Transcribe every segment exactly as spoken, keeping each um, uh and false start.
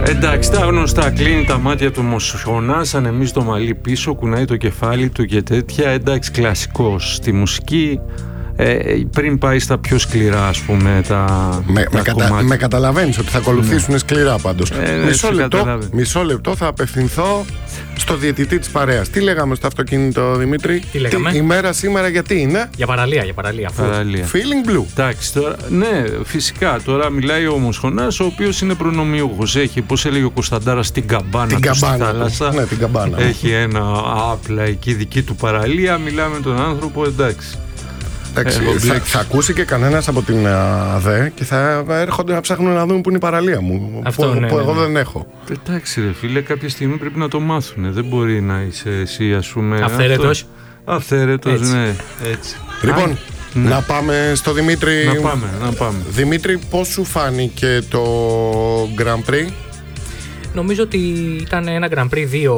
Εντάξει, τα γνωστά, κλείνει τα μάτια του Μοσχονάς, ανεμίζει το μαλλί πίσω, κουνάει το κεφάλι του και τέτοια. Εντάξει, κλασικός στη μουσική. Ε, πριν πάει στα πιο σκληρά, ας πούμε, τα, με, τα με, κατα, με καταλαβαίνεις ότι θα ακολουθήσουν ναι. σκληρά πάντως. Ε, μισό, λεπτό, μισό λεπτό θα απευθυνθώ στο διαιτητή της παρέας. Τι λέγαμε στο αυτοκίνητο, Δημήτρη? Τι λέγαμε? Τι, η μέρα σήμερα γιατί είναι? Για παραλία, για παραλία. παραλία. Feeling blue. Εντάξει, τώρα, ναι, φυσικά. Τώρα μιλάει ο Μοσχονάς, ο οποίος είναι προνομιούχος. Έχει, πώς έλεγε ο Κωνσταντάρας, την καμπάνα την του καμπάνα στη θάλασσα. Ναι, την καμπάνα. Έχει ένα άπλα εκεί δική του παραλία. Μιλάμε με τον άνθρωπο, εντάξει. Εντάξει, ε, θα, θα ακούσει και κανένας από την ΑΔΕ και θα έρχονται να ψάχνουν να δουν που είναι η παραλία μου. Αυτό, που, ναι, που ναι, εγώ ναι. δεν έχω. Εντάξει, ρε φίλε, κάποια στιγμή πρέπει να το μάθουν. Δεν μπορεί να είσαι εσύ, ας πούμε. Αυθαίρετος. Αυθαίρετος, ναι. Έτσι. Λοιπόν, Α, ναι. να πάμε στο Δημήτρη. Να πάμε, να πάμε. Δημήτρη, πώς σου φάνηκε το Grand Prix? Νομίζω ότι ήταν ένα Grand Prix δύο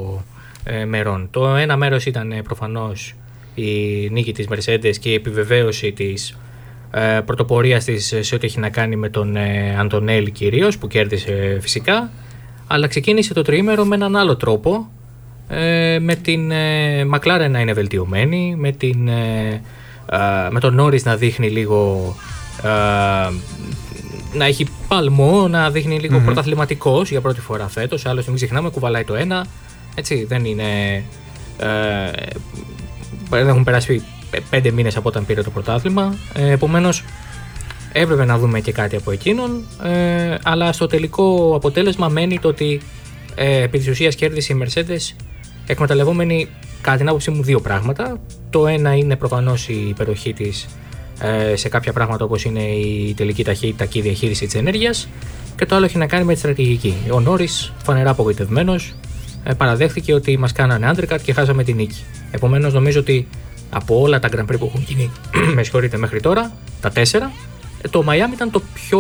ε, μερών. Το ένα μέρος ήταν ε, προφανώς η νίκη της Mercedes και η επιβεβαίωση της ε, πρωτοπορίας της σε ό,τι έχει να κάνει με τον ε, Αντωνέλη κυρίως, που κέρδισε φυσικά, αλλά ξεκίνησε το τριήμερο με έναν άλλο τρόπο, ε, με την ε, McLaren να είναι βελτιωμένη, με, την, ε, ε, με τον Norris να δείχνει λίγο ε, να έχει παλμό, να δείχνει λίγο mm-hmm. πρωταθληματικός για πρώτη φορά φέτος. Άλλωστε μην ξεχνάμε, κουβαλάει το ένα, έτσι, δεν είναι ε, δεν έχουν περάσει πέντε μήνες από όταν πήρε το πρωτάθλημα, ε, επομένως έπρεπε να δούμε και κάτι από εκείνον, ε, αλλά στο τελικό αποτέλεσμα μένει το ότι ε, επί της ουσίας κέρδισε η Mercedes εκμεταλλευόμενη κατά την άποψή μου δύο πράγματα. Το ένα είναι προφανώς η υπεροχή της ε, σε κάποια πράγματα όπως είναι η τελική ταχύτητα και η διαχείριση της ενέργειας, και το άλλο έχει να κάνει με τη στρατηγική. Ο Norris, φανερά απογοητευμένος, ε, παραδέχθηκε ότι μας κάνανε undercut και χάσαμε την νίκη. Επομένως νομίζω ότι από όλα τα Grand Prix που έχουν γίνει με συγχωρείτε μέχρι τώρα, τα τέσσερα, το Miami ήταν το πιο,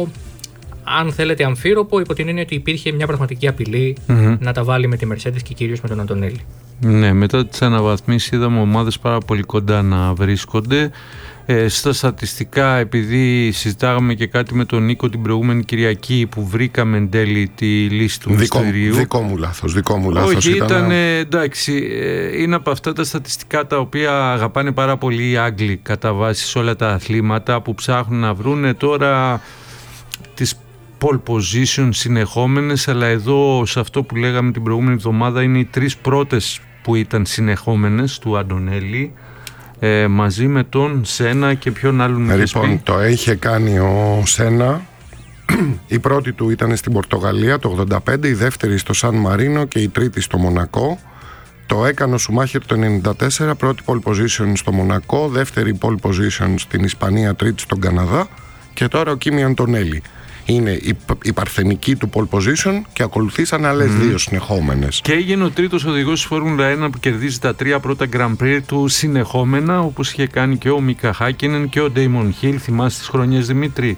αν θέλετε, αμφίροπο, υπό την έννοια ότι υπήρχε μια πραγματική απειλή mm-hmm. να τα βάλει με τη Mercedes και κυρίως με τον Αντωνέλη. Ναι, μετά τις αναβαθμίσεις είδαμε ομάδες πάρα πολύ κοντά να βρίσκονται. Ε, στα στατιστικά, επειδή συζητάγαμε και κάτι με τον Νίκο την προηγούμενη Κυριακή που βρήκαμε εν τέλει τη λύση του δικό, μυστηρίου. Δικό μου λάθος, δικό μου λάθος. Όχι, ήταν, ήταν εντάξει, είναι από αυτά τα στατιστικά τα οποία αγαπάνε πάρα πολύ οι Άγγλοι κατά βάση σε όλα τα αθλήματα, που ψάχνουν να βρούνε τώρα τις pole position συνεχόμενες, αλλά εδώ σε αυτό που λέγαμε την προηγούμενη εβδομάδα είναι οι τρεις πρώτες που ήταν συνεχόμενες του Αντωνέλη. Ε, μαζί με τον Σένα και ποιον άλλον. Λοιπόν, το είχε κάνει ο Σένα. Η πρώτη του ήταν στην Πορτογαλία το ογδόντα πέντε, η δεύτερη στο Σαν Μαρίνο και η τρίτη στο Μονακό. Το έκανε ο Σουμάχερ το ενενήντα τέσσερα, πρώτη pole position στο Μονακό, δεύτερη pole position στην Ισπανία, τρίτη στον Καναδά, και τώρα ο Κίμι Αντωνέλη. Είναι η, η παρθενική του pole position και ακολουθήσαν άλλες mm. δύο συνεχόμενες. Και έγινε ο τρίτος οδηγός της Φόρμουλα ένα που κερδίζει τα τρία πρώτα Grand Prix του συνεχόμενα, όπως είχε κάνει και ο Μίκα Χάκινεν και ο Ντέιμον Χιλ. Θυμάσαι τις χρονιές, Δημήτρη?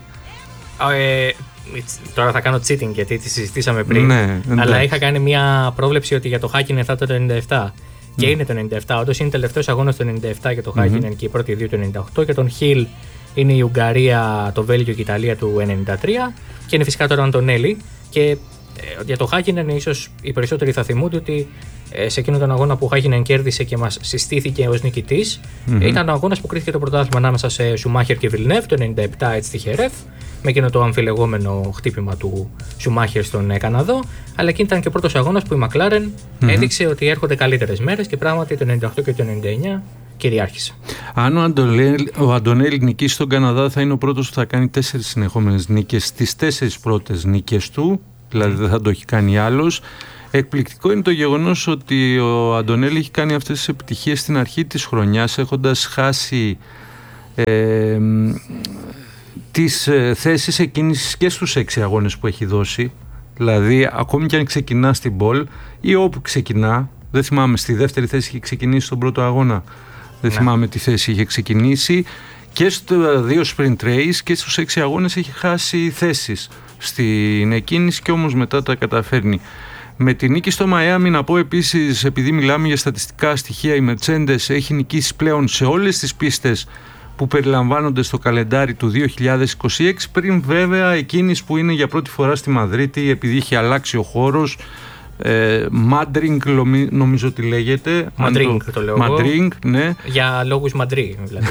Ε, τώρα θα κάνω cheating γιατί τη συζητήσαμε πριν. Ναι, αλλά είχα κάνει μια πρόβλεψη ότι για το Χάκινεν θα ήταν το ενενήντα επτά. Mm. Και είναι το ενενήντα επτά. Όντως είναι τελευταίος αγώνας το ενενήντα επτά για το Χάκινεν mm-hmm. και οι πρώτοι δύο το ενενήντα οκτώ. Και τον Χιλ είναι η Ουγγαρία, το Βέλγιο και η Ιταλία του ενενήντα τρία, και είναι φυσικά τώρα ο Αντωνέλη. Και ε, για το Χάκινεν ίσως οι περισσότεροι θα θυμούνται ότι ε, σε εκείνον τον αγώνα που ο Χάκινεν κέρδισε και μας συστήθηκε ως νικητής, mm-hmm. ε, ήταν ο αγώνας που κρίθηκε το πρωτάθλημα ανάμεσα σε Σουμάχερ και Βιλνεύ το ενενήντα επτά, έτσι στη Χερέφ, με εκείνο το αμφιλεγόμενο χτύπημα του Σουμάχερ στον ε, Καναδό. Αλλά εκείνη ήταν και ο πρώτος αγώνας που η McLaren mm-hmm. έδειξε ότι έρχονται καλύτερες μέρες, και πράγματι το ενενήντα οκτώ και το ενενήντα εννιά κυριάρχησε. Αν ο Αντωνέλη, ο Αντωνέλη νικήσει στον Καναδά, θα είναι ο πρώτος που θα κάνει τέσσερις συνεχόμενες νίκες στις τέσσερις πρώτες νίκες του, δηλαδή δεν θα το έχει κάνει άλλος. Εκπληκτικό είναι το γεγονός ότι ο Αντωνέλη έχει κάνει αυτές τις επιτυχίες στην αρχή της χρονιάς, έχοντας χάσει ε, τις ε, θέσεις εκκίνησης και στους έξι αγώνες που έχει δώσει. Δηλαδή ακόμη και αν ξεκινά στην Πολ ή όπου ξεκινά, δεν θυμάμαι, στη δεύτερη θέση είχε ξεκινήσει στον πρώτο αγώνα, δεν ναι. θυμάμαι τι θέση είχε ξεκινήσει, και στο δύο sprint race και στους έξι αγώνες έχει χάσει θέσεις στην εκκίνηση, και όμως μετά τα καταφέρνει. Με τη νίκη στο Μαϊάμι, να πω επίσης, επειδή μιλάμε για στατιστικά στοιχεία, η Mercedes έχει νικήσει πλέον σε όλες τις πίστες που περιλαμβάνονται στο καλεντάρι του δύο χιλιάδες είκοσι έξι, πριν βέβαια εκείνης που είναι για πρώτη φορά στη Μαδρίτη, επειδή είχε αλλάξει ο χώρος. Ε, Μάντρινγκ νομίζω ότι λέγεται. Μαντρίνγκ το, το λέω Μαντρίνγκ, ναι. Για λόγους Μαντρί δηλαδή.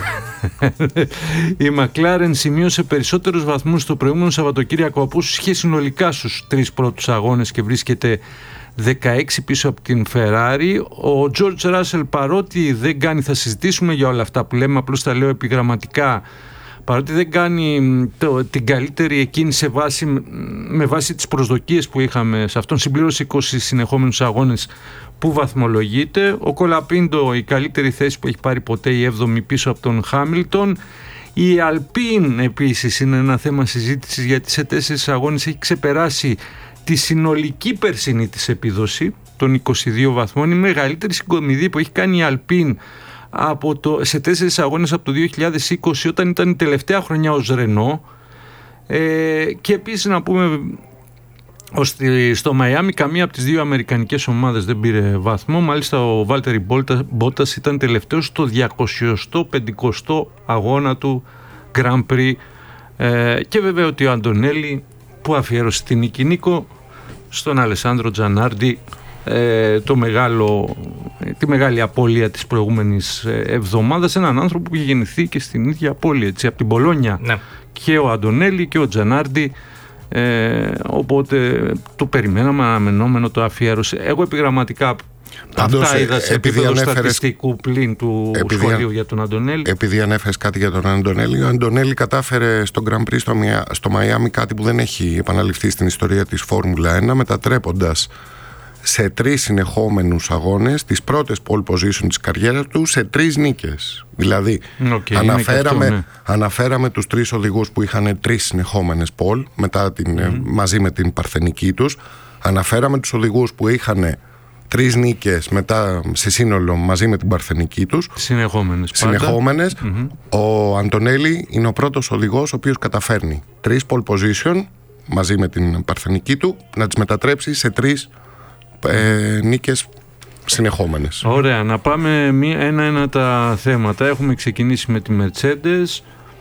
Η McLaren σημείωσε περισσότερους βαθμούς το προηγούμενο Σαββατοκύριακο από όσους είχε συνολικά στους τρεις πρώτους αγώνες και βρίσκεται δεκαέξι πίσω από την Ferrari. Ο George Russell, παρότι δεν κάνει, θα συζητήσουμε για όλα αυτά που λέμε, απλώς τα λέω επιγραμματικά, παρότι δεν κάνει το, την καλύτερη εκείνη σε βάση, με βάση τις προσδοκίες που είχαμε σε αυτόν, συμπλήρωσε είκοσι συνεχόμενους αγώνες που βαθμολογείται. Ο Κολαπίντο, η καλύτερη θέση που έχει πάρει ποτέ, η έβδομη πίσω από τον Χάμιλτον. Η Αλπίν επίσης είναι ένα θέμα συζήτησης, γιατί σε τέσσερις αγώνες έχει ξεπεράσει τη συνολική περσινή της επίδοση των είκοσι δύο βαθμών. Η μεγαλύτερη συγκομιδή που έχει κάνει η Αλπίν από το, σε τέσσερις αγώνες από το δύο χιλιάδες είκοσι, όταν ήταν η τελευταία χρονιά ως Ρενό. Ε, και επίσης να πούμε, ώστε στο Μαϊάμι καμία από τις δύο αμερικανικές ομάδες δεν πήρε βαθμό. Μάλιστα ο Βάλτερι Μπότας ήταν τελευταίος στο διακόσια πέντε αγώνα του Grand Prix. Ε, και βέβαια ότι ο Αντωνέλη, που αφιέρωσε την νίκη, Νίκο, στον Αλεσάνδρο Τζανάρντι, ε, το μεγάλο, τη μεγάλη απώλεια της προηγούμενης εβδομάδας, έναν άνθρωπο που είχε γεννηθεί και στην ίδια απώλεια, έτσι, από την Πολόνια, ναι. Και ο Αντωνέλη και ο Τζανάρντι, ε, οπότε το περιμέναμε, αναμενόμενο, το αφιέρωσε. Εγώ επιγραμματικά Πάντως, αυτά είδα σε επίπεδο ανέφερες, στατιστικού πλην του επειδή, σχολείου για τον Αντωνέλη. Επειδή ανέφερες κάτι για τον Αντωνέλη, ο Αντωνέλη κατάφερε στο Grand Prix στο, στο Μαϊάμι κάτι που δεν έχει επαναληφθεί στην ιστορία της Φόρμουλα ένα, μετατρέποντας σε τρεις συνεχόμενους αγώνες τις πρώτες pole position της καριέρας του σε τρεις νίκες. Δηλαδή okay, αναφέραμε, αυτό, ναι. αναφέραμε τους τρεις οδηγούς που είχαν τρεις συνεχόμενες pole μετά την, mm. μαζί με την παρθενική τους. Αναφέραμε τους οδηγούς που είχαν τρεις νίκες μετά σε σύνολο μαζί με την παρθενική τους. Συνεχόμενες. Συνεχόμενες. Mm-hmm. Ο Αντωνέλη είναι ο πρώτος οδηγός ο οποίος καταφέρνει τρεις pole position μαζί με την παρθενική του να τις μετατρέψει σε τρεις ε, νίκες συνεχόμενες. Ωραία, να πάμε ένα-ένα τα θέματα. Έχουμε ξεκινήσει με τη Mercedes.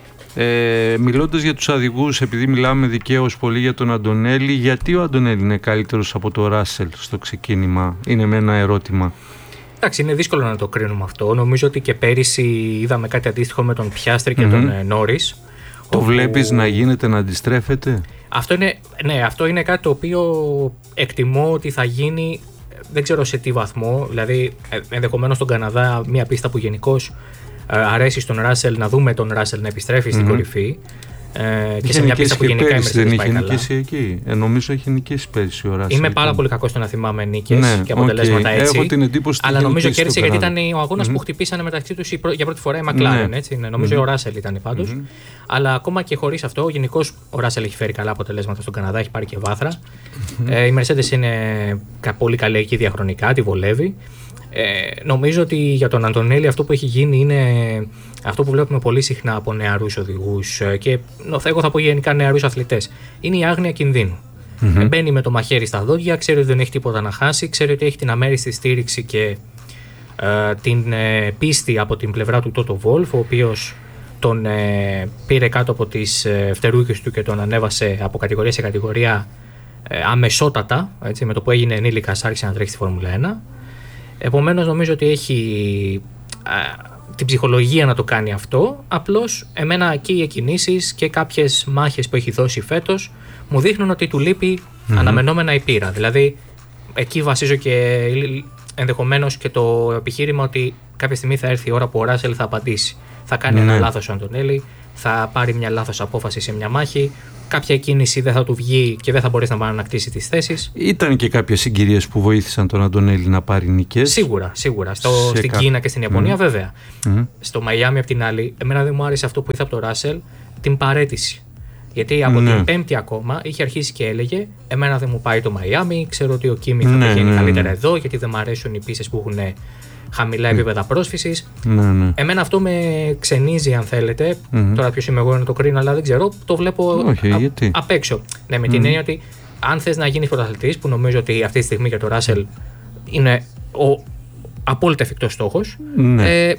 Ε, μιλώντας για τους οδηγούς, επειδή μιλάμε δικαίως πολύ για τον Αντωνέλη, γιατί ο Αντωνέλη είναι καλύτερος από τον Ράσελ στο ξεκίνημα? Είναι με ένα ερώτημα. Εντάξει, είναι δύσκολο να το κρίνουμε αυτό. Νομίζω ότι και πέρυσι είδαμε κάτι αντίστοιχο με τον Πιάστρη και mm-hmm. τον Νόρις. Το όπου... βλέπεις να γίνεται, να αντιστρέφεται? Αυτό είναι, ναι, αυτό είναι κάτι το οποίο εκτιμώ ότι θα γίνει, δεν ξέρω σε τι βαθμό. Δηλαδή, ενδεχομένως στον Καναδά, μια πίστα που γενικώς αρέσει στον Ράσελ, να δούμε τον Ράσελ να επιστρέφει mm-hmm. στην κορυφή. Ε, και σε μια πίστα που γενικά η Mercedes πάει καλά. Εκεί. Ε, νομίζω έχει νικήσει πέρυσι ο Ράσελ. Είμαι πάρα ήταν. πολύ κακό στο να θυμάμαι νίκες ναι, και αποτελέσματα okay. έτσι. Έχω την εντύπωση αλλά νομίζω κέρδισε γιατί ήταν ο αγώνας mm-hmm. που χτυπήσανε μεταξύ τους για πρώτη φορά η McLaren. Ναι. Έτσι, ναι. Νομίζω mm-hmm. ο Ράσελ ήταν πάντως. Mm-hmm. Αλλά ακόμα και χωρίς αυτό, γενικώς ο Ράσελ έχει φέρει καλά αποτελέσματα στον Καναδά, έχει πάρει και βάθρα. Mm-hmm. Ε, η Mercedes είναι πολύ καλή εκεί διαχρονικά, τη βολεύει. Ε, νομίζω ότι για τον Αντωνέλη αυτό που έχει γίνει είναι αυτό που βλέπουμε πολύ συχνά από νεαρούς οδηγούς και εγώ θα πω γενικά νεαρούς αθλητές. Είναι η άγνοια κινδύνου. Mm-hmm. Μπαίνει με το μαχαίρι στα δόντια, ξέρει ότι δεν έχει τίποτα να χάσει, ξέρει ότι έχει την αμέριστη στήριξη και ε, την ε, πίστη από την πλευρά του Τότο Βόλφ, ο οποίος τον ε, πήρε κάτω από τις ε, φτερούγες του και τον ανέβασε από κατηγορία σε κατηγορία ε, αμεσότατα, έτσι, με το που έγινε ενήλικας άρχισε να τρέχει στη Φόρμουλα ένα. Επομένως νομίζω ότι έχει α, την ψυχολογία να το κάνει αυτό. Απλώς εμένα και οι εκκινήσεις και κάποιες μάχες που έχει δώσει φέτος μου δείχνουν ότι του λείπει mm-hmm. αναμενόμενα η πείρα. Δηλαδή εκεί βασίζω και ενδεχομένως και το επιχείρημα ότι κάποια στιγμή θα έρθει η ώρα που ο Ράσελ θα απαντήσει. Θα κάνει mm-hmm. ένα λάθος ο Αντωνέλη, θα πάρει μια λάθος απόφαση σε μια μάχη. Κάποια κίνηση δεν θα του βγει και δεν θα μπορέσει να ανακτήσει τις θέσεις. Ήταν και κάποιες συγκυρίες που βοήθησαν τον Αντωνέλη να πάρει νικές. Σίγουρα, σίγουρα. Στο, στην κά... Κίνα και στην Ιαπωνία, mm. βέβαια. Mm. Στο Μαϊάμι, απ' την άλλη, εμένα δεν μου άρεσε αυτό που είδα από τον Ράσελ, την παρέτηση. Γιατί από mm. την Πέμπτη ακόμα είχε αρχίσει και έλεγε: εμένα δεν μου πάει το Μαϊάμι, ξέρω ότι ο Κίμι θα πηγαίνει mm. καλύτερα mm. εδώ, γιατί δεν μου αρέσουν οι πίστες που έχουν χαμηλά επίπεδα πρόσφυσης. Ναι, ναι. Εμένα αυτό με ξενίζει, αν θέλετε. Mm-hmm. Τώρα ποιος είμαι εγώ να το κρίνω, αλλά δεν ξέρω. Το βλέπω okay, α, απ' έξω. Ναι, με mm-hmm. την έννοια ότι αν θες να γίνεις πρωταθλητής, που νομίζω ότι αυτή τη στιγμή για τον Ράσελ είναι ο απόλυτα εφικτός στόχος, mm-hmm. ε,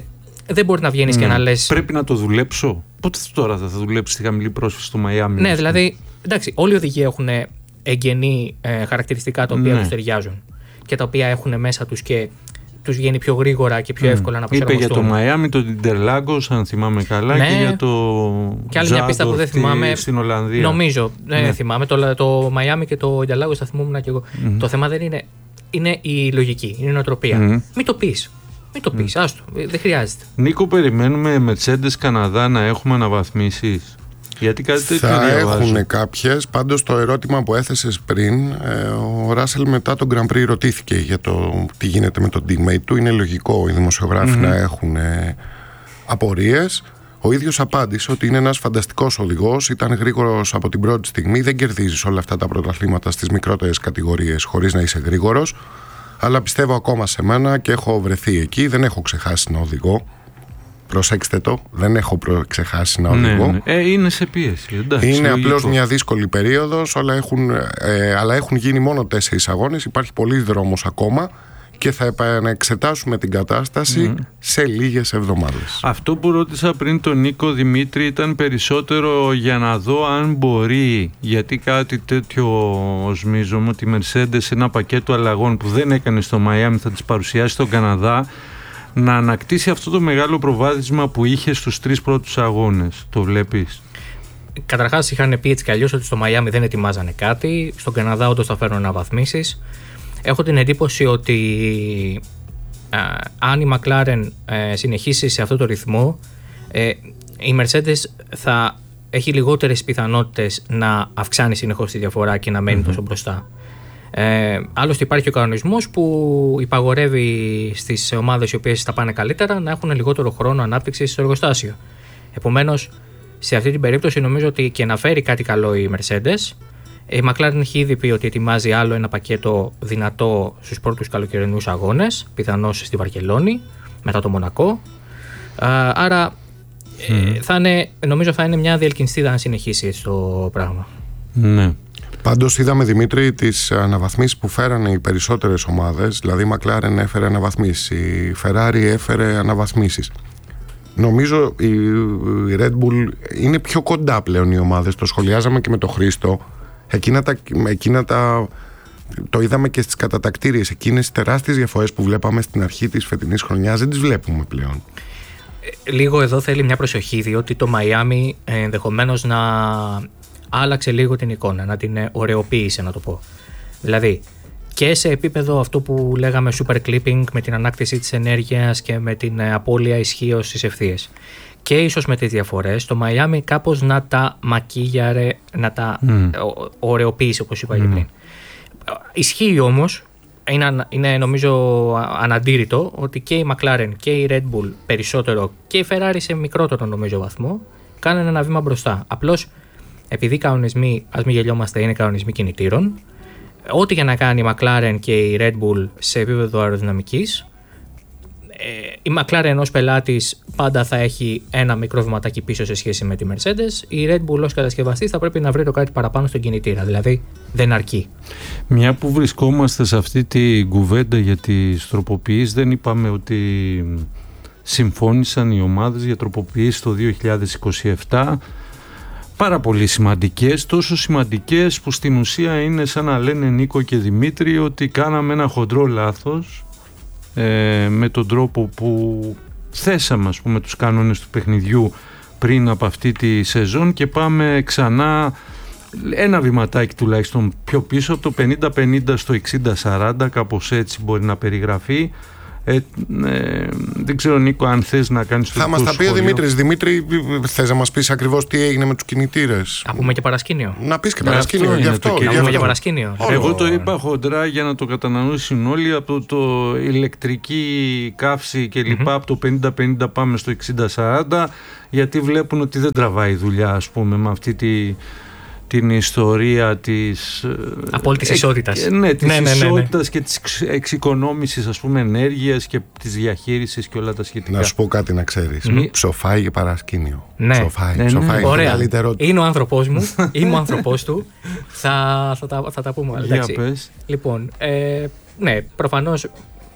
δεν μπορεί να βγαίνεις mm. και να λες. Πρέπει να το δουλέψω. Πότε τώρα θα δουλέψει τη χαμηλή πρόσφυση στο Μαϊάμι? Ναι, δηλαδή, εντάξει, όλοι οι οδηγοί έχουν εγγενή ε, χαρακτηριστικά τα οποία ναι. τους ταιριάζουν και τα οποία έχουν μέσα τους και τους βγαίνει πιο γρήγορα και πιο mm. εύκολα να προσαρμοστούν. Είπε για το Μαϊάμι, το Ιντερλάγκος, αν θυμάμαι καλά, ναι. και για το και άλλη μια πίστα που δεν θυμάμαι στην Ολλανδία. Νομίζω, δεν ναι. θυμάμαι. Το, το Μαϊάμι και το Ιντερλάγκος θα θυμόμουν και εγώ. Mm. Το θέμα δεν είναι, είναι η λογική, είναι η νοοτροπία. Mm. Μην το πεις. Μην το πεις, mm. άστο, δεν χρειάζεται. Νίκο, περιμένουμε Mercedes Καναδά να έχουμε αναβαθμίσεις? Γιατί κάτι τέτοιο θα διαβάζω. Έχουν κάποιες. Πάντως το ερώτημα που έθεσες πριν, ο Ράσελ μετά τον Grand Prix ρωτήθηκε για το τι γίνεται με τον teammate του. Είναι λογικό οι δημοσιογράφοι mm-hmm. να έχουν απορίες. Ο ίδιος απάντησε ότι είναι ένας φανταστικός οδηγός, ήταν γρήγορος από την πρώτη στιγμή. Δεν κερδίζεις όλα αυτά τα πρωταθλήματα στις μικρότερες κατηγορίες χωρίς να είσαι γρήγορος. Αλλά πιστεύω ακόμα σε μένα και έχω βρεθεί εκεί. Δεν έχω ξεχάσει να οδηγώ. Προσέξτε το, δεν έχω προ... ξεχάσει να οδηγώ. Ναι, ναι. Ε, είναι σε πίεση. Εντάξει, είναι απλώς μια δύσκολη περίοδος, αλλά έχουν, ε, αλλά έχουν γίνει μόνο τέσσερις αγώνες. Υπάρχει πολλής δρόμος ακόμα και θα επανεξετάσουμε την κατάσταση mm. σε λίγες εβδομάδες. Αυτό που ρώτησα πριν τον Νίκο Δημήτρη ήταν περισσότερο για να δω αν μπορεί, γιατί κάτι τέτοιο οσμίζομαι ότι η Mercedes ένα πακέτο αλλαγών που δεν έκανε στο Μαϊάμι θα τις παρουσιάσει στον Καναδά, να ανακτήσει αυτό το μεγάλο προβάδισμα που είχε στους τρεις πρώτους αγώνες. Το βλέπεις? Καταρχάς είχαν πει έτσι κι αλλιώς ότι στο Μαϊάμι δεν ετοιμάζανε κάτι. Στον Καναδά όντως θα φέρουν αναβαθμίσεις. Έχω την εντύπωση ότι α, αν η McLaren ε, συνεχίσει σε αυτό το ρυθμό, ε, η Mercedes θα έχει λιγότερες πιθανότητες να αυξάνει συνεχώς τη διαφορά και να μένει mm-hmm. τόσο μπροστά. Ε, άλλωστε υπάρχει ο κανονισμός που υπαγορεύει στις ομάδες οι οποίες τα πάνε καλύτερα να έχουν λιγότερο χρόνο ανάπτυξης στο εργοστάσιο. Επομένως, σε αυτή την περίπτωση νομίζω ότι και να φέρει κάτι καλό η Mercedes. Η McLaren έχει ήδη πει ότι ετοιμάζει άλλο ένα πακέτο δυνατό στους πρώτους καλοκαιρινούς αγώνες, πιθανώς στη Βαρκελόνη, μετά το Μονακό. Άρα mm. θα είναι, νομίζω θα είναι μια διελκυνστίδα αν συνεχίσει έτσι το πράγμα. Ναι. Πάντως είδαμε, Δημήτρη, τις αναβαθμίσεις που φέρανε οι περισσότερες ομάδες. Δηλαδή η McLaren έφερε αναβαθμίσεις, η Ferrari έφερε αναβαθμίσεις. Νομίζω η Red Bull είναι πιο κοντά πλέον οι ομάδες. Το σχολιάζαμε και με τον Χρήστο. Εκείνα τα, εκείνα τα, το είδαμε και στις κατατακτήριες. Εκείνες τις τεράστιες διαφορές που βλέπαμε στην αρχή της φετινής χρονιάς δεν τις βλέπουμε πλέον. Λίγο εδώ θέλει μια προσοχή, διότι το Μαϊάμι ενδεχομένως να άλλαξε λίγο την εικόνα, να την ωρεοποίησε, να το πω. Δηλαδή, και σε επίπεδο αυτό που λέγαμε super clipping, με την ανάκτηση της ενέργειας και με την απώλεια ισχύως στις ευθείες. Και ίσως με τις διαφορές, το Μαϊάμι κάπως να τα μακίγιαρε, να τα mm. ωρεοποίησε, όπως είπα mm. πριν. Ισχύει όμως, είναι, είναι νομίζω αναντήρητο, ότι και η McLaren και η Red Bull περισσότερο και η Ferrari σε μικρότερο νομίζω βαθμό κάνουν ένα βήμα μπροστά. Απλώς επειδή οι κανονισμοί, ας μην γελιόμαστε, είναι κανονισμοί κινητήρων, ό,τι για να κάνει η McLaren και η Red Bull σε επίπεδο αεροδυναμικής, η McLaren ως πελάτης πάντα θα έχει ένα μικρό βηματάκι πίσω σε σχέση με τη Mercedes. Η Red Bull ως κατασκευαστής θα πρέπει να βρει το κάτι παραπάνω στον κινητήρα, δηλαδή δεν αρκεί. Μια που βρισκόμαστε σε αυτή τη κουβέντα για τις τροποποιήσεις, δεν είπαμε ότι συμφώνησαν οι ομάδες για τροποποιήσεις το δύο χιλιάδες είκοσι επτά. Πάρα πολύ σημαντικές, τόσο σημαντικές που στην ουσία είναι σαν να λένε Νίκο και Δημήτρη ότι κάναμε ένα χοντρό λάθος ε, με τον τρόπο που θέσαμε, ας πούμε, τους κανόνες του παιχνιδιού πριν από αυτή τη σεζόν και πάμε ξανά ένα βηματάκι τουλάχιστον πιο πίσω, από το πενήντα πενήντα στο εξήντα σαράντα, κάπως έτσι μπορεί να περιγραφεί. Ε, ε, δεν ξέρω, Νίκο, αν θες να κάνεις το θα μας τα πει ο Δημήτρης. Δημήτρη, θες να μας πεις ακριβώς τι έγινε με τους κινητήρες? Να πούμε και παρασκήνιο. Να πεις και παρασκήνιο, αυτό γι' αυτό, το, γι' αυτό. Και παρασκήνιο. Εγώ το είπα χοντρά για να το κατανοήσουν όλοι, από το, το ηλεκτρική καύση και λοιπά, mm-hmm. από το πενήντα πενήντα πάμε στο εξήντα σαράντα, γιατί βλέπουν ότι δεν τραβάει η δουλειά, ας πούμε, με αυτή τη... την ιστορία της απόλυτης ε, ισότητας. Ναι, της ναι, ναι, ισότητας ναι, ναι. και της εξοικονόμησης, ας πούμε, ενέργειας και της διαχείρισης και όλα τα σχετικά. Να σου πω κάτι να ξέρεις. Mm. Ψοφάει για παρασκήνιο. Ναι. Ψοφάει, ναι, ψοφάει. Ναι. Ωραία. Καλύτερο... Είναι ο άνθρωπός μου, είμαι ο άνθρωπός του. Θα, θα, τα, θα τα πούμε. Για πες. Λοιπόν, ε, ναι, προφανώς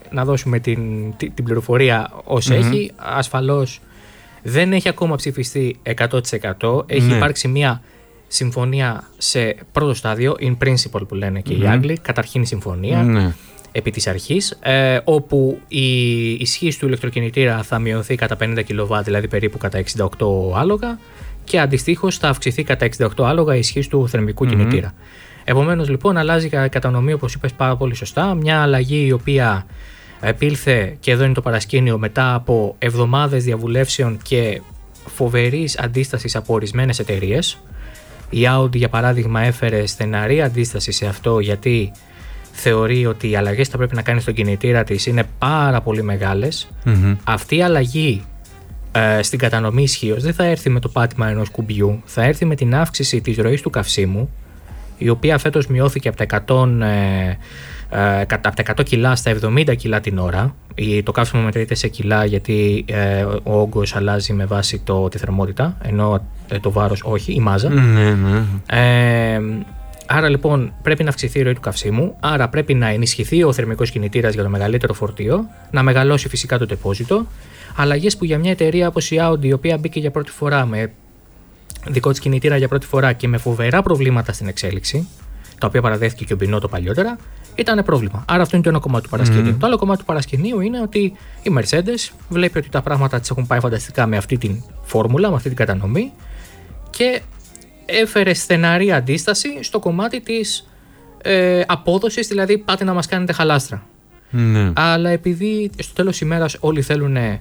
να δώσουμε την, την, την πληροφορία ως mm-hmm. έχει. Ασφαλώς δεν έχει ακόμα ψηφιστεί εκατό τοις εκατό. Έχει ναι. υπάρξει μια συμφωνία σε πρώτο στάδιο, in principle που λένε και mm-hmm. οι Άγγλοι, καταρχήν συμφωνία mm-hmm. επί της αρχής, ε, όπου η ισχύς του ηλεκτροκινητήρα θα μειωθεί κατά πενήντα κιλοβάτ, δηλαδή περίπου κατά εξήντα οκτώ άλογα, και αντιστοίχως θα αυξηθεί κατά εξήντα οκτώ άλογα η ισχύς του θερμικού mm-hmm. κινητήρα. Επομένως λοιπόν αλλάζει η κατανομή, όπως είπες πάρα πολύ σωστά, μια αλλαγή η οποία επήλθε, και εδώ είναι το παρασκήνιο, μετά από εβδομάδες διαβουλεύσεων και φοβερής αντίστασης από ορισμένες εταιρείες. Η Audi για παράδειγμα έφερε στεναρή αντίσταση σε αυτό, γιατί θεωρεί ότι οι αλλαγές που θα πρέπει να κάνει στον κινητήρα της είναι πάρα πολύ μεγάλες. Mm-hmm. Αυτή η αλλαγή ε, στην κατανομή ισχύως δεν θα έρθει με το πάτημα ενός κουμπιού, θα έρθει με την αύξηση της ροής του καυσίμου, η οποία φέτος μειώθηκε από τα εκατό, ε, ε, από τα εκατό κιλά στα εβδομήντα κιλά την ώρα. Το καύσιμο μετρείται σε κιλά, γιατί ε, ο όγκος αλλάζει με βάση το, τη θερμότητα, ενώ ε, το βάρος όχι, η μάζα. Ναι, ναι. Ε, άρα λοιπόν πρέπει να αυξηθεί η ροή του καυσίμου, άρα πρέπει να ενισχυθεί ο θερμικός κινητήρας για το μεγαλύτερο φορτίο, να μεγαλώσει φυσικά το τεπόζιτο. Αλλαγές που για μια εταιρεία όπως η Audi, η οποία μπήκε για πρώτη φορά με δικό της κινητήρα για πρώτη φορά και με φοβερά προβλήματα στην εξέλιξη, τα οποία παραδέχθηκε και ο Μπινότο παλιότερα, ήταν πρόβλημα. Άρα αυτό είναι το ένα κομμάτι του παρασκηνίου. Mm. Το άλλο κομμάτι του παρασκηνίου είναι ότι η Mercedes βλέπει ότι τα πράγματα της έχουν πάει φανταστικά με αυτή την φόρμουλα, με αυτή την κατανομή, και έφερε στεναρή αντίσταση στο κομμάτι της ε, απόδοσης, δηλαδή πάτε να μας κάνετε χαλάστρα. Mm. Αλλά επειδή στο τέλος ημέρας όλοι θέλουν ε,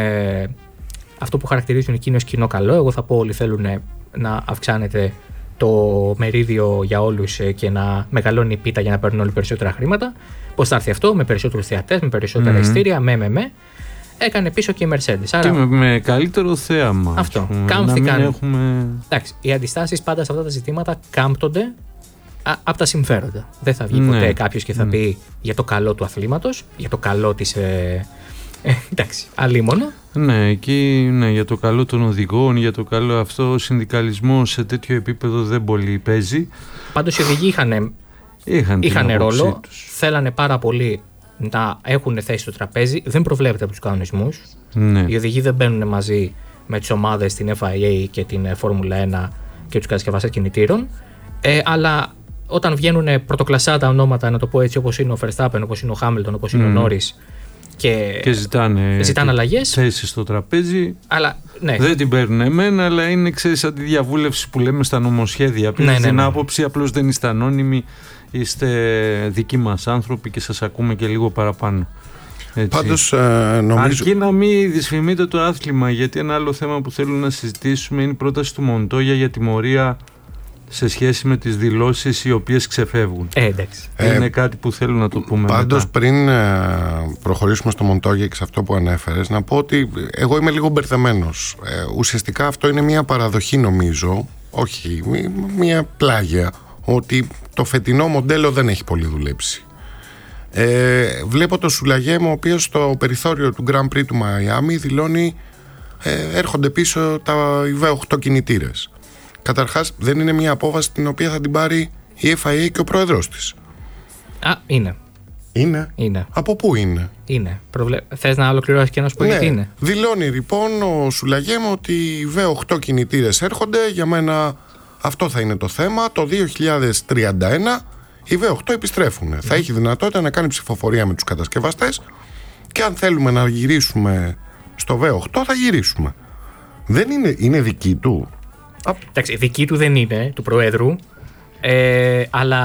αυτό που χαρακτηρίζουν εκείνοι ως κοινό καλό, εγώ θα πω όλοι θέλουν να αυξάνεται το μερίδιο για όλους και να μεγαλώνει η πίτα για να παίρνουν όλοι περισσότερα χρήματα. Πώς θα έρθει αυτό? Με περισσότερους θεατές, με περισσότερα mm-hmm. ειστήρια, με, με, με. Έκανε πίσω και η Mercedes. Άρα, και με, με καλύτερο θέαμα. Αυτό. Κάμφθηκαν. Έχουμε... Εντάξει, οι αντιστάσεις πάντα σε αυτά τα ζητήματα κάμπτονται από τα συμφέροντα. Δεν θα βγει ναι. ποτέ κάποιος και θα mm. πει για το καλό του αθλήματος, για το καλό της. Ε, ε, εντάξει, αλίμονο. Ναι, εκεί ναι, για το καλό των οδηγών, για το καλό αυτό, ο συνδικαλισμός σε τέτοιο επίπεδο δεν πολύ παίζει. Πάντως οι οδηγοί είχαν, είχαν, είχαν ρόλο, τους. Θέλανε πάρα πολύ να έχουν θέση στο τραπέζι, δεν προβλέπεται από τους κανονισμούς. Ναι. Οι οδηγοί δεν μπαίνουν μαζί με τις ομάδες, την Εφ άι έι και την Φόρμουλα ένα και τους κατασκευαστές κινητήρων, ε, αλλά όταν βγαίνουν πρωτοκλασσά τα ονόματα, να το πω έτσι, όπως είναι ο Verstappen, όπως είναι ο Hamilton, όπως είναι mm. ο Norris, Και, και ζητάνε, ζητάνε αλλαγές. Θέσεις στο τραπέζι. Αλλά, ναι. Δεν την παίρνουν εμένα, αλλά είναι, ξέρεις, σαν τη διαβούλευση που λέμε στα νομοσχέδια. Πριν ναι, ναι, ναι. την άποψη, απλώς δεν είστε ανώνυμοι, είστε δικοί μας άνθρωποι και σας ακούμε και λίγο παραπάνω. Έτσι. Πάντως, ε, νομίζω... Αρκεί να μην δυσφημείτε το άθλημα, γιατί ένα άλλο θέμα που θέλω να συζητήσουμε είναι η πρόταση του Μοντόγια για τιμωρία σε σχέση με τις δηλώσεις οι οποίες ξεφεύγουν. Ε, εντάξει. Είναι ε, κάτι που θέλω να το πούμε πάντως μετά. Πριν ε, προχωρήσουμε στο Μοντόγια και σε αυτό που ανέφερες, να πω ότι εγώ είμαι λίγο μπερδεμένος. Ε, ουσιαστικά αυτό είναι μια παραδοχή, νομίζω, όχι, μια πλάγια, ότι το φετινό μοντέλο δεν έχει πολύ δουλέψει. Ε, βλέπω το Σουλαγέμ, ο οποίος στο περιθώριο του Grand Prix του Μαϊάμι δηλώνει ε, έρχονται πίσω τα βι οκτώ κινητήρες. Καταρχάς, δεν είναι μια απόφαση την οποία θα την πάρει η Εφ άι έι και ο πρόεδρος της. Α, είναι. Είναι. Είναι. Από πού είναι? Είναι. Προβλε... Θες να ολοκληρώσεις και να σου πω ναι. γιατί είναι? Δηλώνει λοιπόν ο Σουλαγέμ ότι οι βι οκτώ κινητήρες έρχονται. Για μένα αυτό θα είναι το θέμα. Το δύο χιλιάδες τριάντα ένα οι βι οκτώ επιστρέφουν. Mm. Θα έχει δυνατότητα να κάνει ψηφοφορία με τους κατασκευαστές και αν θέλουμε να γυρίσουμε στο βι οκτώ θα γυρίσουμε. Δεν είναι, είναι δική του. Εντάξει, δική του δεν είναι, του Προέδρου, ε, αλλά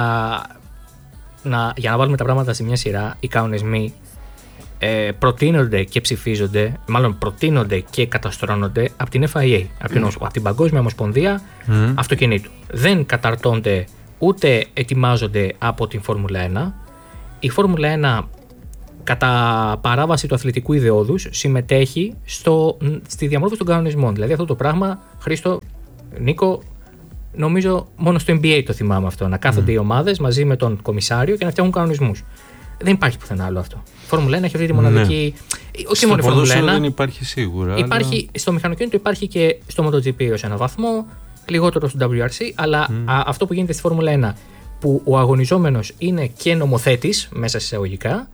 να, για να βάλουμε τα πράγματα σε μια σειρά, οι κανονισμοί ε, προτείνονται και ψηφίζονται, μάλλον προτείνονται και καταστρώνονται από την Εφ άι έι, από την, mm. από την Παγκόσμια Ομοσπονδία mm. Αυτοκινήτου. Δεν καταρτώνται ούτε ετοιμάζονται από την Φόρμουλα ένα. Η Φόρμουλα ένα, κατά παράβαση του αθλητικού ιδεώδους, συμμετέχει στο, στη διαμόρφωση των κανονισμών. Δηλαδή αυτό το πράγμα, Χρήστο, Νίκο, νομίζω μόνο στο Ν Μπι Έι το θυμάμαι αυτό. Να κάθονται mm. οι ομάδες μαζί με τον κομισάριο και να φτιάχνουν κανονισμούς. Δεν υπάρχει πουθενά άλλο αυτό. Η Φόρμουλα ένα έχει αυτή τη μοναδική. Ναι. Όχι μόνο η Φόρμουλα ένα. Δεν υπάρχει σίγουρα. Υπάρχει, αλλά... Στο μηχανοκίνητο υπάρχει και στο MotoGP ως ένα βαθμό, λιγότερο στο ντάμπλιου αρ σι, αλλά mm. α, αυτό που γίνεται στη Φόρμουλα ένα, που ο αγωνιζόμενος είναι και νομοθέτης, μέσα σε εισαγωγικά,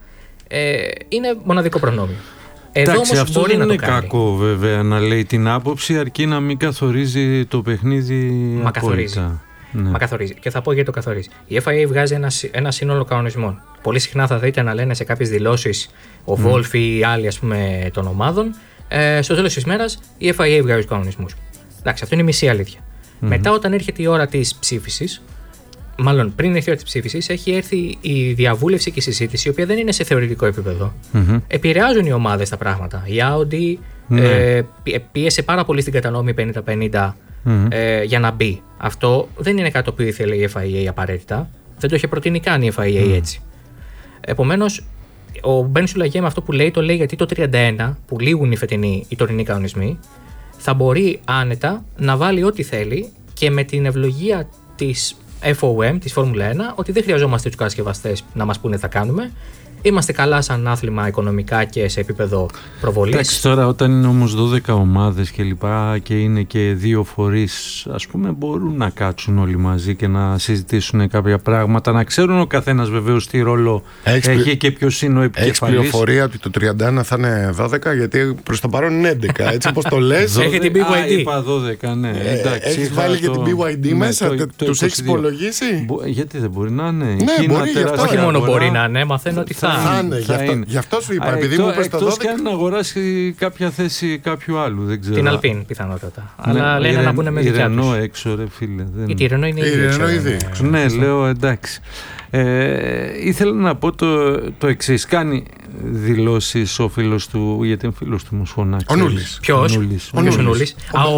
Ε, είναι μοναδικό προνόμιο. Εδώ Εντάξει, όμως αυτό μπορεί δεν να είναι το κάνει. κακό βέβαια να λέει την άποψη, αρκεί να μην καθορίζει το παιχνίδι Μα απόλυτα. καθορίζει. Ναι. Μα καθορίζει. Και θα πω γιατί το καθορίζει. Η Εφ άι έι βγάζει ένα, ένα σύνολο κανονισμών. Πολύ συχνά θα δείτε να λένε σε κάποιες δηλώσεις ο mm. Wolf ή άλλοι ας πούμε, των ομάδων, ε, στο τέλος της μέρας η Εφ άι έι βγάζει τους κανονισμούς. Εντάξει, αυτό είναι η μισή αλήθεια. Mm-hmm. Μετά, όταν έρχεται η ώρα της ψήφισης, μάλλον πριν έρθει η ώρα της ψήφισης, έχει έρθει η διαβούλευση και η συζήτηση, η οποία δεν είναι σε θεωρητικό επίπεδο. Mm-hmm. Επηρεάζουν οι ομάδες τα πράγματα. Η Audi mm-hmm. ε, πίεσε πάρα πολύ στην κατανομή πενήντα πενήντα mm-hmm. ε, για να μπει. Αυτό δεν είναι κάτι το οποίο ήθελε η Εφ άι έι απαραίτητα. Δεν το είχε προτείνει καν η Εφ άι έι mm-hmm. έτσι. Επομένως, ο Μπεν Σουλαγέ με αυτό που λέει, το λέει γιατί το τριάντα ένα, που λήγουν οι φετινοί, οι τωρινοί κανονισμοί, θα μπορεί άνετα να βάλει ό,τι θέλει και με την ευλογία της εφ ο εμ, της Φόρμουλα ένα, ότι δεν χρειαζόμαστε τους κατασκευαστές να μας πούνε τι θα κάνουμε. Είμαστε καλά σαν άθλημα οικονομικά και σε επίπεδο προβολής. Εντάξει, τώρα όταν είναι όμως δώδεκα ομάδες και λοιπά και είναι και δύο φορείς, ας πούμε, μπορούν να κάτσουν όλοι μαζί και να συζητήσουν κάποια πράγματα, να ξέρουν ο καθένας βεβαίως τι ρόλο Έχεις έχει πλη... και ποιος είναι ο επικεφαλής. Έχεις πληροφορία ότι το τριάντα ένα θα είναι δώδεκα, γιατί προς το παρόν είναι έντεκα, έτσι όπως το λες. Έχει την μπι βάι ντι. Α, είπα δώδεκα, ναι. Εντάξει, έχεις βάλει και την μπι βάι ντι μέσα, τους έχεις υπολογίσει. Γιατί δεν μπορεί να είναι. Ναι, μπορεί, όχι μόνο μπορεί να είναι, μαθαίνω ότι θα Θα είναι, γι' αυτό, γι' αυτό σου είπα. Α, επειδή εκτό, μου είπες το εκτός δώδεκα. και αν αγοράσει κάποια θέση κάποιου άλλου, δεν ξέρω. Την Αλπίν πιθανότατα. Ναι, αλλά λένε η, να μπουν με δικιά τους. Η Ρενό έξω, ρε φίλε. Δεν... Γιατί η Ρενό είναι η ήδη έξω. ήδη. Ναι, ναι, λέω εντάξει. Ε, ήθελα να πω το, το εξής. Κάνει δηλώσεις ο φίλος του, γιατί είναι φίλος του μου φωνάξει. Ο Νούλης. Ποιος? Ο Νούλης.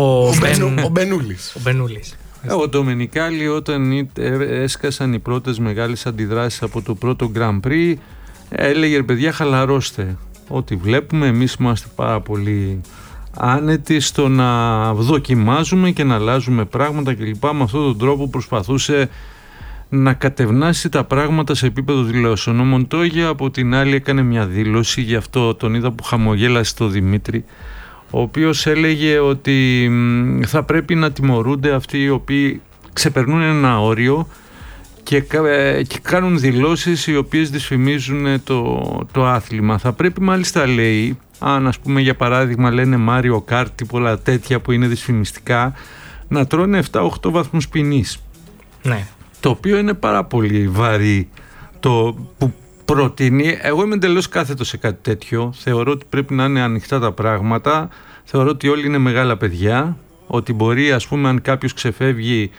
Ο Μπενούλης. Ο Μπενούλης. Ο Ντομενικάλη, όταν έσκασαν οι πρώτες μεγάλες αντιδράσεις από το πρώτο Grand Prix, έλεγε ρε παιδιά, χαλαρώστε. Ό,τι βλέπουμε, εμείς είμαστε πάρα πολύ άνετοι στο να δοκιμάζουμε και να αλλάζουμε πράγματα κλπ. Με αυτόν τον τρόπο προσπαθούσε να κατευνάσει τα πράγματα σε επίπεδο δηλώσεων. Ο Μοντόγια από την άλλη έκανε μια δήλωση, γι' αυτό τον είδα που χαμογέλασε το Δημήτρη, ο οποίος έλεγε ότι θα πρέπει να τιμωρούνται αυτοί οι οποίοι ξεπερνούν ένα όριο και, και κάνουν δηλώσεις οι οποίες δυσφημίζουν το, το άθλημα. Θα πρέπει μάλιστα, λέει, αν ας πούμε για παράδειγμα λένε Μάριο Κάρτ, πολλά τέτοια που είναι δυσφημιστικά, να τρώνε επτά οχτώ βαθμούς ποινής. Ναι. Το οποίο είναι πάρα πολύ βαρύ το που προτείνει. Εγώ είμαι εντελώς κάθετο σε κάτι τέτοιο. Θεωρώ ότι πρέπει να είναι ανοιχτά τα πράγματα. Θεωρώ ότι όλοι είναι μεγάλα παιδιά. Ότι μπορεί, ας πούμε, αν κάποιος ξεφεύγει,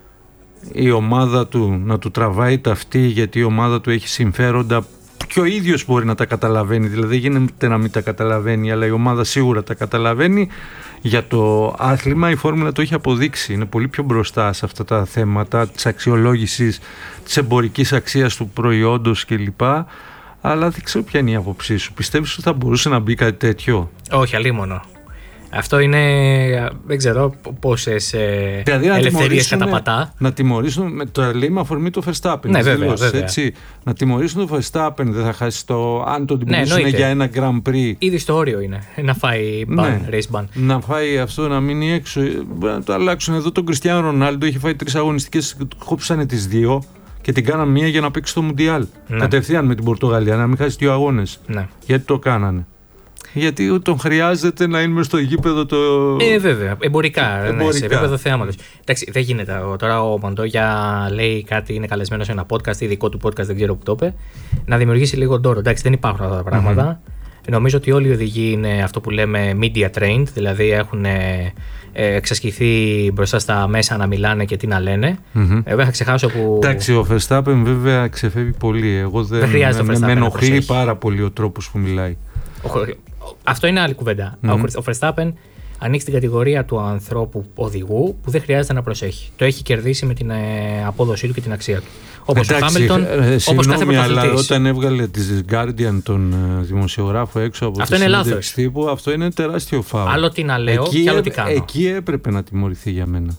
η ομάδα του να του τραβάει ταυτή γιατί η ομάδα του έχει συμφέροντα και ο ίδιος μπορεί να τα καταλαβαίνει. Δηλαδή δεν γίνεται να μην τα καταλαβαίνει, αλλά η ομάδα σίγουρα τα καταλαβαίνει. Για το άθλημα η Φόρμουλα το έχει αποδείξει. Είναι πολύ πιο μπροστά σε αυτά τα θέματα της αξιολόγησης, της εμπορικής αξίας του προϊόντος κλπ. Αλλά δεν ξέρω ποια είναι η άποψή σου. Πιστεύεις ότι θα μπορούσε να μπει κάτι τέτοιο? Όχι, αλίμονο. Αυτό είναι, δεν ξέρω πόσες ε, δηλαδή, ελευθερίες καταπατά. Να τιμωρήσουν, με το λέει με αφορμή το Verstappen. Ναι, βέβαια, βέβαια. Έτσι, να τιμωρήσουν το Verstappen, δεν θα χάσει το. Αν τον τιμωρήσουν ναι, για ένα Grand Prix. Ήδη στο όριο είναι. Να φάει ban, ναι, race ban. Να φάει αυτό, να μείνει έξω. Μπορεί να το αλλάξουν. Εδώ τον Κριστιάνο Ρονάλντο είχε φάει τρεις αγωνιστικές, κόψανε τις δύο και την κάναν μία για να παίξει το Μουντιάλ. Ναι. Κατευθείαν με την Πορτογαλία, να μην χάσει δύο αγώνες. Ναι. Γιατί το κάνανε? Γιατί τον χρειάζεται να είναι στο γήπεδο το. Ε, βέβαια. Εμπορικά. Εμπορικά. Ναι, σε επίπεδο θεάματος. Εντάξει, δεν γίνεται. Τώρα ο Μοντόγια λέει κάτι, είναι καλεσμένο σε ένα podcast, ειδικό του podcast, δεν ξέρω που το είπε. Να δημιουργήσει λίγο ντόρο. Εντάξει, δεν υπάρχουν αυτά τα πράγματα. Mm-hmm. Νομίζω ότι όλοι οι οδηγοί είναι αυτό που λέμε media trained, δηλαδή έχουν ε, εξασκηθεί μπροστά στα μέσα να μιλάνε και τι να λένε. Mm-hmm. Εγώ είχα ξεχάσει που. Εντάξει, ο Verstappen βέβαια ξεφεύγει πολύ. Εγώ δεν, δεν χρειάζεται με, ο Verstappen. Με ενοχλεί πάρα πολύ ο τρόπος που μιλάει. Αυτό είναι άλλη κουβέντα. Mm-hmm. Ο Verstappen ανοίξει την κατηγορία του ανθρώπου οδηγού που δεν χρειάζεται να προσέχει. Το έχει κερδίσει με την ε, απόδοσή του και την αξία του. Όπως ο Χάμιλτον, όπως κάθε πρωταθλητής. Αλλά όταν έβγαλε τη Guardian τον ε, δημοσιογράφο έξω από αυτό τη συνέντευξη τύπου, αυτό είναι τεράστιο φάουλ. Άλλο τι να λέω εκεί, και άλλο τι κάνω. Εκεί έπρεπε να τιμωρηθεί για μένα.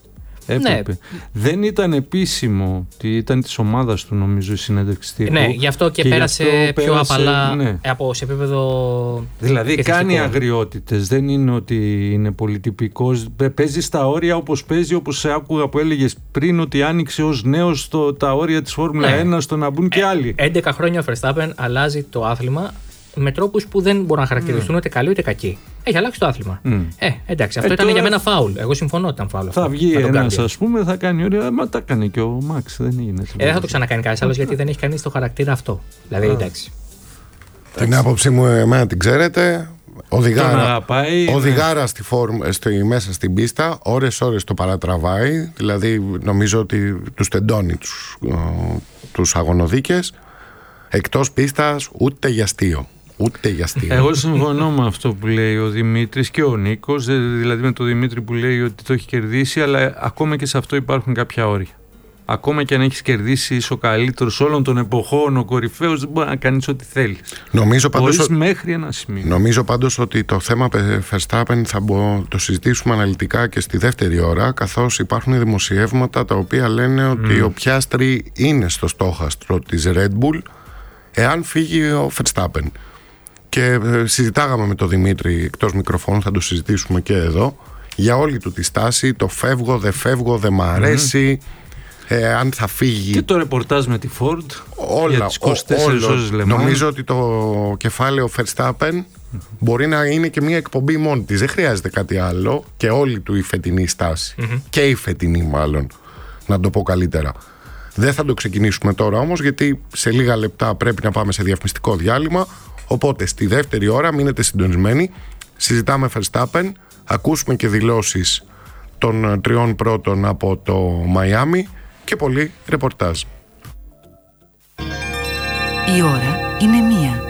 Έπρεπε. Ναι. Δεν ήταν επίσημο, ήταν της ομάδας του νομίζω η συνέντευξη τύπου. Ναι, γι' αυτό και, και πέρασε αυτό πιο πέρασε, απαλά ναι. από σε επίπεδο. Δηλαδή κάνει αγριότητες, δεν είναι ότι είναι πολύ τυπικός. Παίζει στα όρια όπως παίζει, όπως σε άκουγα που έλεγες πριν, ότι άνοιξε ως νέος στο, τα όρια της Φόρμουλα ναι. ένα στο να μπουν και άλλοι. έντεκα χρόνια ο Verstappen αλλάζει το άθλημα με τρόπους που δεν μπορούν να χαρακτηριστούν mm. ούτε καλοί ούτε κακοί. Έχει αλλάξει το άθλημα. Mm. Ε, εντάξει, αυτό ε, ήταν για μένα φάουλ. Εγώ συμφωνώ ότι ήταν φάουλ. Θα αυτό, βγει ένας, ας πούμε, θα κάνει ωραία. Μα τα έκανε και ο Μαξ, δεν είναι. Ε, δεν θα το ξανακάνει κανείς άλλος γιατί δεν έχει κανείς το χαρακτήρα αυτό. Δηλαδή, ah. εντάξει. Την άποψή μου, εμένα την ξέρετε. Οδηγάρα, αγαπάει, οδηγάρα ναι. στη φόρμ, στη, μέσα στην πίστα, ώρες-ώρες το παρατραβάει. Δηλαδή, νομίζω ότι τους τεντώνει τους, τους αγωνοδίκες. Εκτός πίστας, ούτε για αστείο. Ούτε για αστείο. Εγώ συμφωνώ με αυτό που λέει ο Δημήτρης και ο Νίκος, δηλαδή με τον Δημήτρη που λέει ότι το έχει κερδίσει, αλλά ακόμα και σε αυτό υπάρχουν κάποια όρια. Ακόμα και αν έχεις κερδίσει, είσαι ο καλύτερος όλων των εποχών, ο κορυφαίος, δεν μπορεί να κάνεις ό,τι θέλεις. Νομίζω πάντως, Μπορείς μέχρι ένα σημείο. Νομίζω πάντως ότι το θέμα Verstappen θα μπο, το συζητήσουμε αναλυτικά και στη δεύτερη ώρα, καθώς υπάρχουν δημοσιεύματα τα οποία λένε ότι mm. ο Πιάστρι είναι στο στόχαστρο της Red Bull εάν φύγει ο Verstappen. Και συζητάγαμε με τον Δημήτρη εκτός μικροφώνου, θα το συζητήσουμε και εδώ, για όλη του τη στάση, το φεύγω, δεν φεύγω, δεν μ' αρέσει, mm. ε, αν θα φύγει. Και το ρεπορτάζ με τη Ford όλα, για τις είκοσι τέσσερις ώρες Le Mans. Νομίζω ότι το κεφάλαιο Verstappen mm. μπορεί να είναι και μια εκπομπή μόνη της, δεν χρειάζεται κάτι άλλο, και όλη του η φετινή στάση, mm-hmm. και η φετινή μάλλον, να το πω καλύτερα. Δεν θα το ξεκινήσουμε τώρα όμως, γιατί σε λίγα λεπτά πρέπει να πάμε σε διαφημιστικό διάλειμμα. Οπότε στη δεύτερη ώρα μείνετε συντονισμένοι. Συζητάμε Verstappen, ακούσουμε και δηλώσεις των τριών πρώτων από το Μαϊάμι και πολύ ρεπορτάζ. Η ώρα είναι μία.